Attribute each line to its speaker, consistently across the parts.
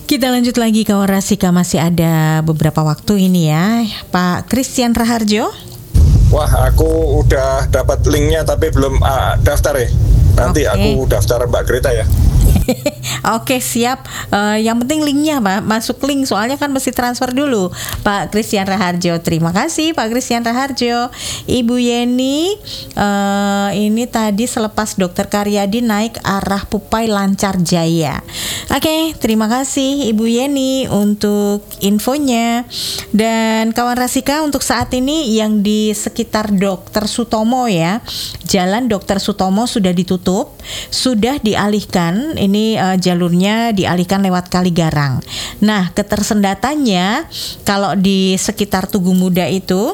Speaker 1: Kita lanjut lagi kawan Rasika, masih ada beberapa waktu ini ya, Pak Christian Raharjo.
Speaker 2: Wah, aku udah dapat linknya tapi belum daftar ya. Nanti aku daftar Mbak Greta ya.
Speaker 1: Oke, siap. Yang penting linknya Pak, masuk link, soalnya kan mesti transfer dulu. Pak Christian Raharjo, terima kasih Pak Christian Raharjo. Ibu Yeni, ini tadi selepas Dokter Karyadi naik arah Pupai Lancar Jaya. Oke, terima kasih Ibu Yeni untuk infonya. Dan kawan Rasika, untuk saat ini yang di sekitar Dokter Sutomo ya, Jalan Dokter Sutomo sudah ditutup, sudah dialihkan. Ini jalurnya dialihkan lewat Kaligarang. Nah, ketersendatannya kalau di sekitar Tugu Muda itu,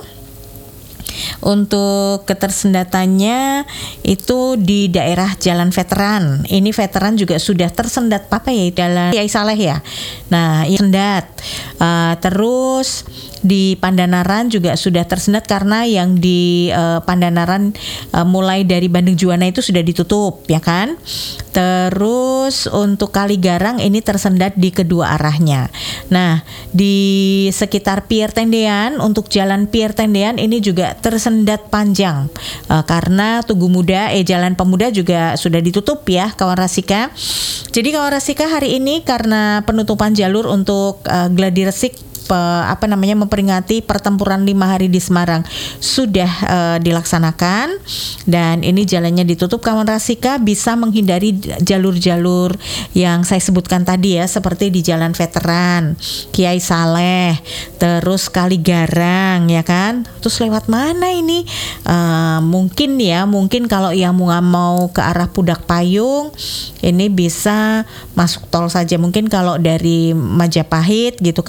Speaker 1: untuk ketersendatannya itu di daerah Jalan Veteran. Ini veteran juga sudah tersendat Jalan Kiai Saleh ya. Nah, ini sendat. Terus di Pandanaran juga sudah tersendat karena yang di Pandanaran mulai dari Bandung Juwana itu sudah ditutup ya kan. Terus untuk Kaligarang ini tersendat di kedua arahnya. Nah, di sekitar Pier Tendean, untuk Jalan Pier Tendean ini juga tersendat panjang karena Tugu Muda, Jalan Pemuda juga sudah ditutup ya kawan Rasika. Jadi kawan Rasika, hari ini karena penutupan jalur untuk Gladi Resik memperingati pertempuran 5 hari di Semarang sudah dilaksanakan, dan ini jalannya ditutup kawan Rasika, bisa menghindari jalur-jalur yang saya sebutkan tadi ya, seperti di Jalan Veteran, Kiai Saleh, terus Kaligarang ya kan. Terus lewat mana ini? Mungkin kalau yang mau ke arah Pudak Payung ini bisa masuk tol saja. Mungkin kalau dari Majapahit gitu